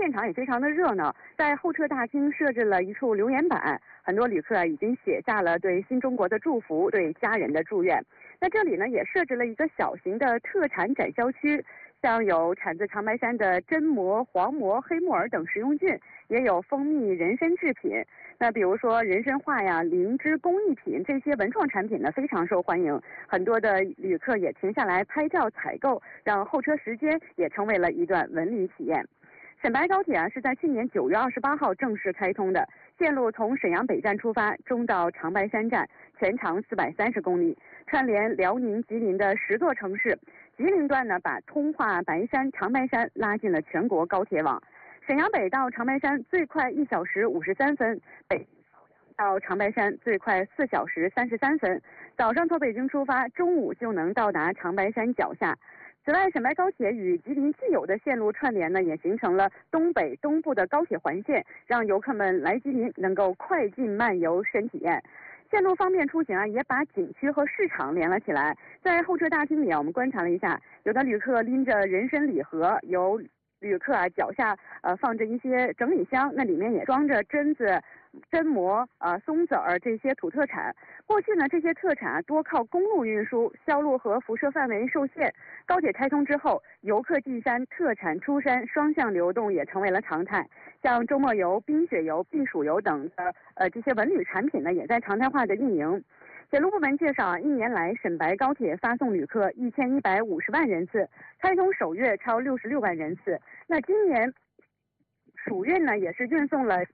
现场也非常的热闹，在候车大厅设置了一处留言板，很多旅客已经写下了对新中国的祝福，对家人的祝愿。那这里呢也设置了一个小型的特产展销区，像有产自长白山的榛蘑、黄蘑、黑木耳等食用菌，也有蜂蜜、人参制品。那比如说人参画呀、灵芝工艺品这些文创产品呢非常受欢迎，很多的旅客也停下来拍照采购，让候车时间也成为了一段文旅体验。沈白高铁是在去年9月28号正式开通的，线路从沈阳北站出发，中到长白山站，全长430公里，串联辽宁、吉林的10座城市。吉林段呢，把通化、白山、长白山拉进了全国高铁网。沈阳北到长白山最快1小时53分，北到长白山最快4小时33分。早上从北京出发，中午就能到达长白山脚下。此外，沈白高铁与吉林既有的线路串联呢，也形成了东北、东部的高铁环线，让游客们来吉林能够快进慢游深体验。线路方便出行也把景区和市场连了起来。在候车大厅里我们观察了一下，有的旅客拎着人参礼盒，有旅客脚下放着一些整理箱，那里面也装着榛子、榛蘑、松子儿这些土特产。过去呢，这些特产多靠公路运输，销路和辐射范围受限。高铁开通之后，游客进山、特产出山双向流动也成为了常态。像周末游、冰雪游、避暑游等的这些文旅产品呢，也在常态化的运营。铁路部门介绍，一年来沈白高铁发送旅客1150万人次，开通首月超66万人次。那今年暑运呢，也是运送了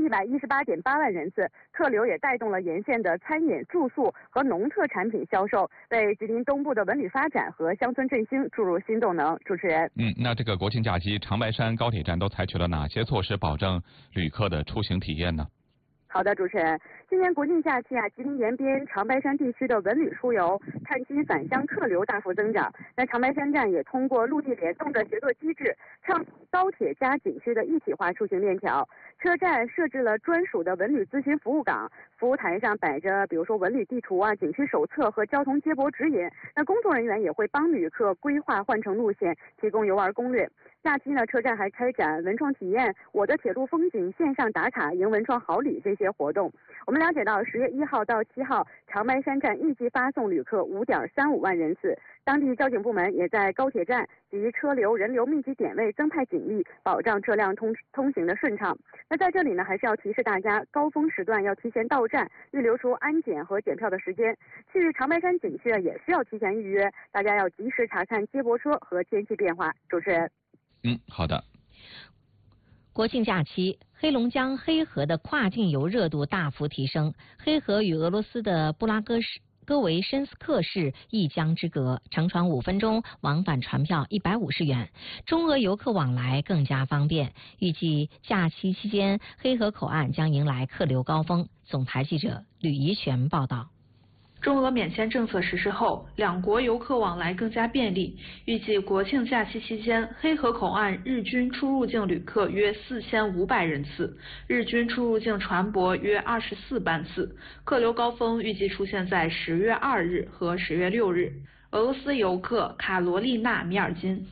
118.8万人次，客流也带动了沿线的餐饮、住宿和农特产品销售，为吉林东部的文旅发展和乡村振兴注入新动能。主持人， 那这个国庆假期，长白山高铁站都采取了哪些措施保证旅客的出行体验呢？ 好的，主持人，今年国庆假期吉林延边、长白山地区的文旅出游、探亲返乡客流大幅增长。那长白山站也通过陆地联动的协作机制，倡高铁加景区的一体化出行链条。车站设置了专属的文旅咨询服务岗，服务台上摆着比如说文旅地图景区手册和交通接驳指引。那工作人员也会帮旅客规划换乘路线，提供游玩攻略。假期呢，车站还开展文创体验、我的铁路风景线上打卡、赢文创好礼这些活动。我们了解到，10月1号到7号，长白山站预计发送旅客5.35万人次。当地交警部门也在高铁站及车流人流密集点位增派警力，保障车辆通行的顺畅。那在这里呢，还是要提示大家，高峰时段要提前到站，预留出安检和检票的时间。去长白山景区也需要提前预约，大家要及时查看接驳车和天气变化。主持人。 好的。 国庆假期，黑龙江黑河的跨境游热度大幅提升。黑河与俄罗斯的布拉戈维申斯克市一江之隔，乘船5分钟，往返船票150元，中俄游客往来更加方便。预计假期期间，黑河口岸将迎来客流高峰。总台记者吕怡璇报道。 中俄免签政策实施后，两国游客往来更加便利。预计国庆假期期间，黑河口岸日均出入境旅客约4500人次，日均出入境船舶约24班次。客流高峰预计出现在10月2日和10月6日。俄罗斯游客卡罗丽娜·米尔金。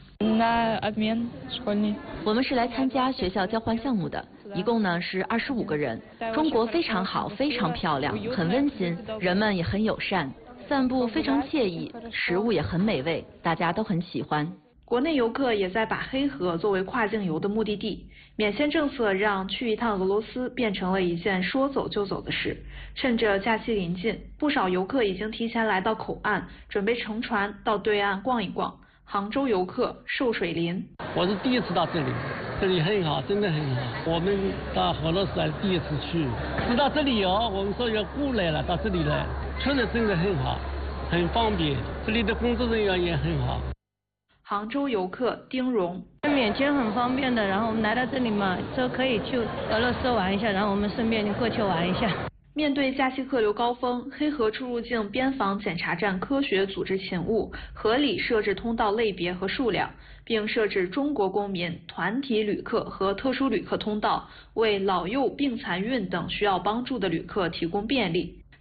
我们是来参加学校交换项目的，一共呢是25个人。中国非常好，非常漂亮，很温馨，人们也很友善，散步非常惬意，食物也很美味，大家都很喜欢。 国内游客也在把黑河作为跨境游的目的地，免签政策让去一趟俄罗斯变成了一件说走就走的事。趁着假期临近，不少游客已经提前来到口岸，准备乘船到对岸逛一逛。杭州游客寿水林， 我是第一次到这里，这里很好，真的很好。我们到俄罗斯还是第一次去，知道这里有，我们说要过来了，到这里来，确实真的很好，很方便，这里的工作人员也很好。 杭州游客丁荣， 免签很方便的，然后我们来到这里嘛，就可以去俄罗斯玩一下，然后我们顺便就过去玩一下。 面对假期客流高峰，黑河出入境边防检查站科学组织勤务，合理设置通道类别和数量，并设置中国公民、团体旅客和特殊旅客通道，为老幼病残孕等需要帮助的旅客提供便利。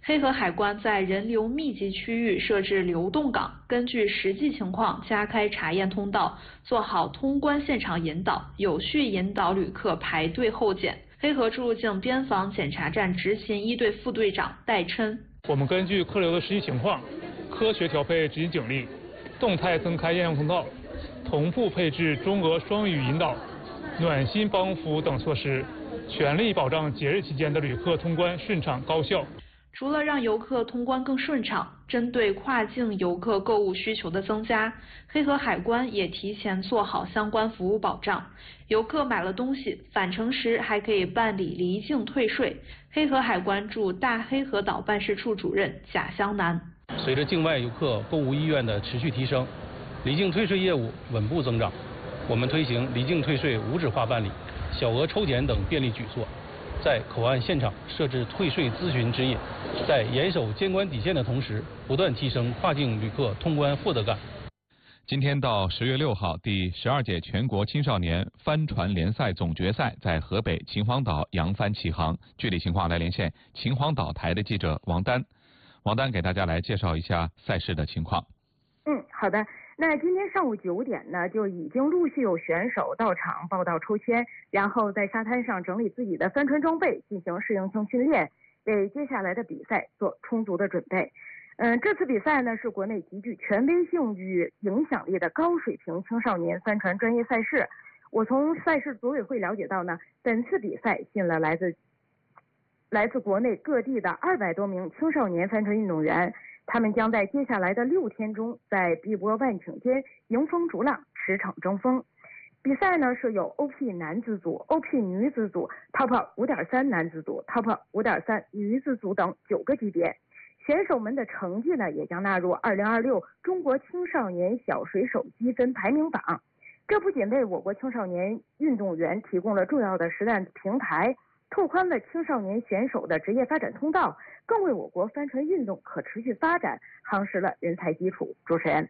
黑河海关在人流密集区域设置流动岗，根据实际情况加开查验通道，做好通关现场引导，有序引导旅客排队候检。黑河出入境边防检查站执勤一队副队长戴琛： 我们根据客流的实际情况，科学调配执勤警力，动态增开验证通道，同步配置中俄双语引导、暖心帮扶等措施，全力保障节日期间的旅客通关顺畅高效。 除了让游客通关更顺畅，针对跨境游客购物需求的增加，黑河海关也提前做好相关服务保障。游客买了东西返程时还可以办理离境退税。黑河海关驻大黑河岛办事处主任贾湘南： 随着境外游客购物意愿的持续提升，离境退税业务稳步增长。我们推行离境退税无纸化办理、小额抽检等便利举措。在口岸现场设置退税咨询指引，在严守监管底线的同时，不断提升跨境旅客通关获得感。 今天到10月6号，第12届全国青少年帆船联赛总决赛在河北秦皇岛扬帆起航。具体情况来连线秦皇岛台的记者王丹。王丹给大家来介绍一下赛事的情况。 好的。那今天上午9点呢，就已经陆续有选手到场报到抽签，然后在沙滩上整理自己的帆船装备，进行适应性训练，为接下来的比赛做充足的准备。这次比赛呢是国内极具权威性与影响力的高水平青少年帆船专业赛事。我从赛事组委会了解到呢，本次比赛吸引了来自国内各地的200多名青少年帆船运动员。他们将在接下来的6天中，在碧波万顷间迎风逐浪，驰骋争锋。比赛呢设有 OP 男子组、OP 女子组、Top 5.3 男子组、Top 5.3 女子组等9个级别。选手们的成绩呢也将纳入2026中国青少年小水手积分排名榜。这不仅为我国青少年运动员提供了重要的实战平台，拓宽了青少年选手的职业发展通道，更为我国帆船运动可持续发展夯实了人才基础。主持人。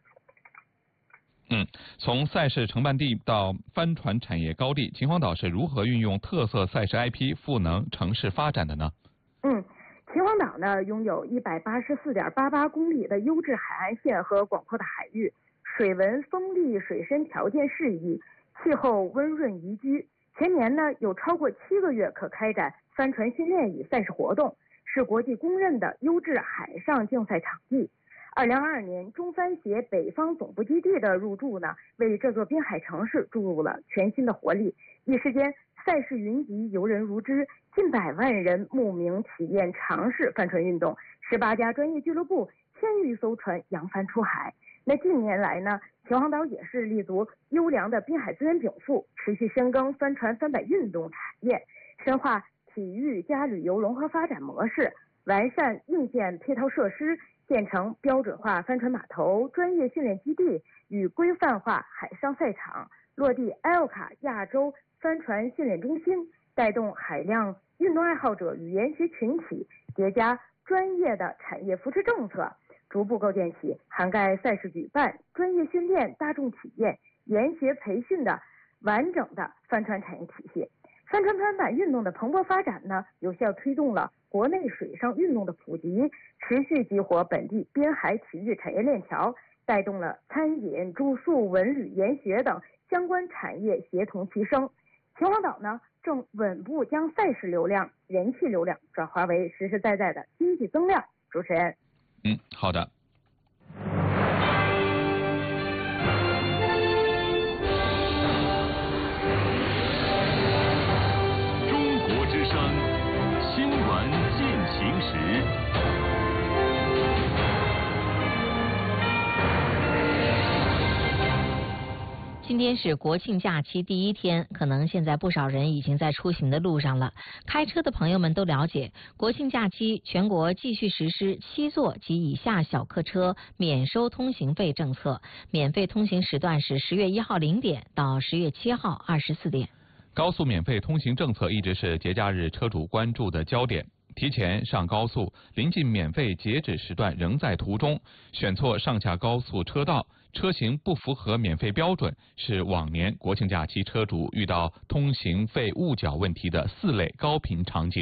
从赛事承办地到帆船产业高地，秦皇岛是如何运用特色赛事 IP 赋能城市发展的呢？ 秦皇岛呢拥有184.88公里的优质海岸线和广阔的海域，水文风力水深条件适宜，气候温润宜居。全年呢有超过7个月可开展帆船训练与赛事活动，是国际公认的优质海上竞赛场地。2022年中帆协北方总部基地的入驻呢，为这座滨海城市注入了全新的活力。一时间，赛事云集，游人如织，近100万人慕名体验尝试帆船运动，18家专业俱乐部1000余艘船扬帆出海。那近年来呢，秦皇岛也是立足优良的滨海资源禀赋，持续深耕帆船帆板运动产业，深化体育加旅游融合发展模式，完善硬件配套设施，建成标准化帆船码头、专业训练基地与规范化海上赛场，落地 IOCA 亚洲帆船训练中心，带动海量运动爱好者与研学群体，叠加专业的产业扶持政策，逐步构建起涵盖赛事举办、专业训练、大众体验、研学培训的完整的帆船产业体系。帆船帆板运动的蓬勃发展呢，有效推动了国内水上运动的普及，持续激活本地滨海体育产业链条，带动了餐饮、住宿、文旅、研学等相关产业协同提升。秦皇岛呢，正稳步将赛事流量、人气流量转化为实实在在的经济增量。主持人。 好的。 中国之声新闻进行时。 今天是国庆假期第1天，可能现在不少人已经在出行的路上了。开车的朋友们都了解，国庆假期全国继续实施7座及以下小客车免收通行费政策，免费通行时段是10月1号0点到10月7号24点。 高速免费通行政策一直是节假日车主关注的焦点。提前上高速，临近免费截止时段仍在途中，选错上下高速车道，车型不符合免费标准，是往年国庆假期车主遇到通行费误缴问题的4类高频场景。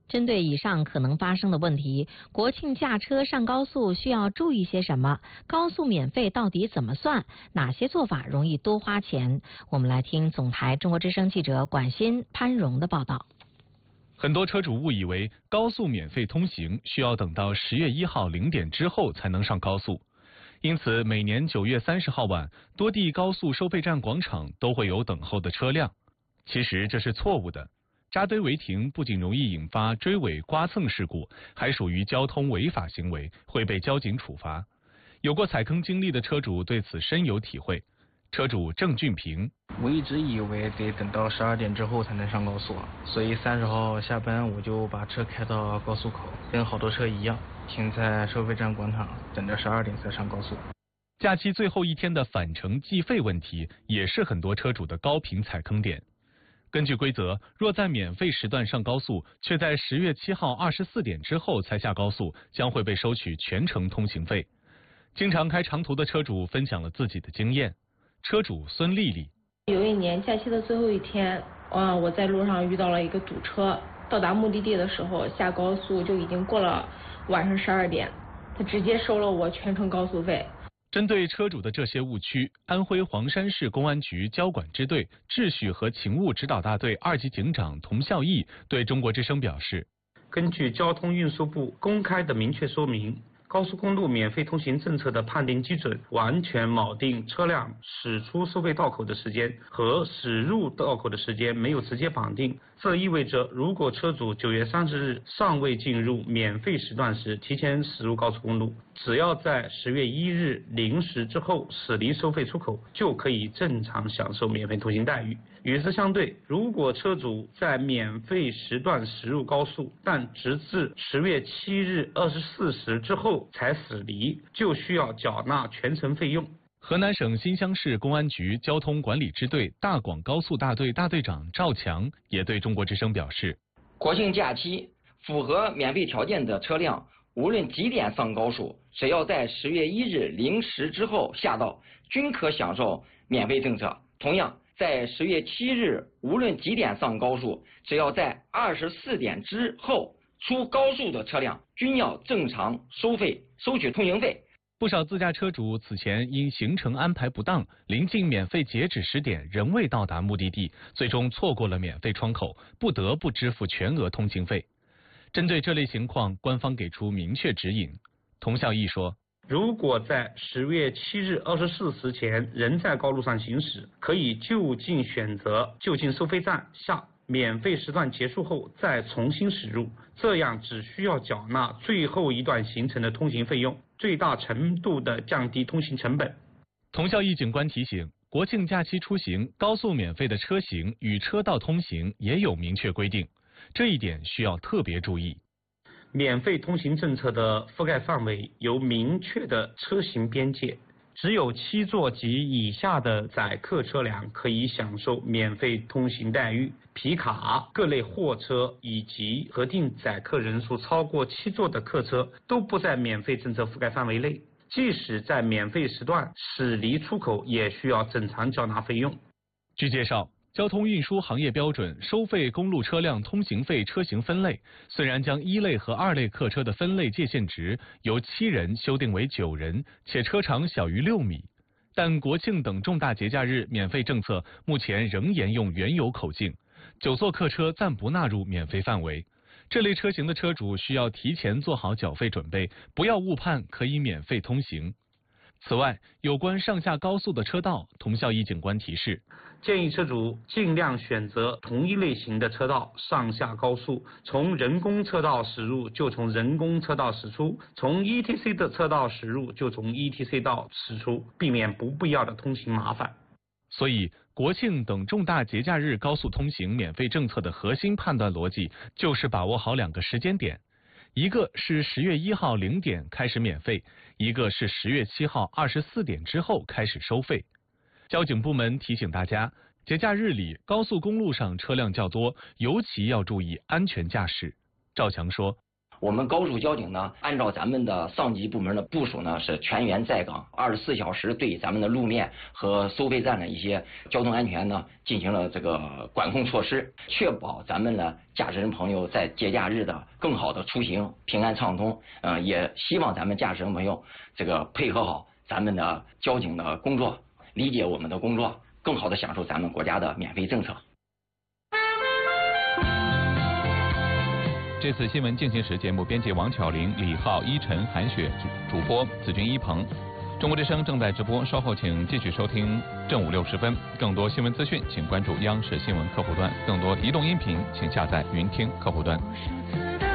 针对以上可能发生的问题，国庆驾车上高速需要注意些什么？高速免费到底怎么算？哪些做法容易多花钱？我们来听总台中国之声记者管欣、潘荣的报道。 很多车主误以为高速免费通行需要等到10月1号0点之后才能上高速，因此每年9月30号晚，多地高速收费站广场都会有等候的车辆。其实这是错误的。扎堆违停不仅容易引发追尾刮蹭事故，还属于交通违法行为，会被交警处罚。有过踩坑经历的车主对此深有体会。车主郑俊平： 我一直以为得等到12点之后才能上高速，所以30号下班我就把车开到高速口，跟好多车一样，停在收费站广场，等着12点才上高速。 假期最后一天的返程计费问题，也是很多车主的高频踩坑点。根据规则，若在免费时段上高速，却在10月7号24点之后才下高速，将会被收取全程通行费。经常开长途的车主分享了自己的经验。车主孙丽丽： 有一年假期的最后一天，我在路上遇到了一个堵车，到达目的地的时候下高速就已经过了晚上12点，他直接收了我全程高速费。 针对车主的这些误区，安徽黄山市公安局交管支队秩序和勤务指导大队2级警长童孝义对中国之声表示： 根据交通运输部公开的明确说明，高速公路免费通行政策的判定基准完全锚定车辆驶出收费道口的时间和驶入道口的时间没有直接绑定。这意味着，如果车主9月30日尚未进入免费时段时提前驶入高速公路，只要在10月1日0时之后驶离收费出口，就可以正常享受免费通行待遇。与之相对，如果车主在免费时段驶入高速，但直至10月7日24时之后才驶离，就需要缴纳全程费用。 河南省新乡市公安局交通管理支队大广高速大队大队长赵强也对中国之声表示： 国庆假期符合免费条件的车辆，无论几点上高速，只要在10月1日0时之后下道，均可享受免费政策。同样，在10月7日，无论几点上高速，只要在24点之后出高速的车辆，均要正常收取通行费。 不少自驾车主此前因行程安排不当，临近免费截止时点仍未到达目的地，最终错过了免费窗口，不得不支付全额通行费。针对这类情况，官方给出明确指引。童孝义说： 如果在10月7日24时前仍在高路上行驶，可以就近选择就近收费站下，免费时段结束后再重新驶入，这样只需要缴纳最后一段行程的通行费用，最大程度的降低通行成本。 童孝义警官提醒，国庆假期出行高速免费的车型与车道通行也有明确规定，这一点需要特别注意。 免费通行政策的覆盖范围有明确的车型边界，只有7座及以下的载客车辆可以享受免费通行待遇，皮卡、各类货车以及核定载客人数超过7座的客车都不在免费政策覆盖范围内，即使在免费时段驶离出口也需要正常缴纳费用。 据介绍，交通运输行业标准收费公路车辆通行费车型分类，虽然将1类和2类客车的分类界限值由7人修订为9人，且车长小于6米，但国庆等重大节假日免费政策目前仍沿用原有口径，9座客车暂不纳入免费范围。这类车型的车主需要提前做好缴费准备，不要误判可以免费通行。此外，有关上下高速的车道，童孝义警官提示， 建议车主尽量选择同一类型的车道上下高速，从人工车道驶入就从人工车道驶出，从 ETC 的车道驶入就从 ETC 道驶出，避免不必要的通行麻烦。 所以，国庆等重大节假日高速通行免费政策的核心判断逻辑就是把握好2个时间点，一个是10月1号0点开始免费，一个是10月7号24点之后开始收费。交警部门提醒大家，节假日里高速公路上车辆较多，尤其要注意安全驾驶。赵强说， 我们高速交警呢，按照咱们的上级部门的部署呢，是全员在岗，24小时对咱们的路面和收费站的一些交通安全呢进行了这个管控措施，确保咱们的驾驶人朋友在节假日的更好的出行，平安畅通。也希望咱们驾驶人朋友这个配合好咱们的交警的工作，理解我们的工作，更好的享受咱们国家的免费政策。 这次新闻进行时节目编辑王巧玲、李浩、依晨、韩雪，主播子君、一鹏。中国之声正在直播，稍后请继续收听正午60分。更多新闻资讯，请关注央视新闻客户端；更多移动音频，请下载云听客户端。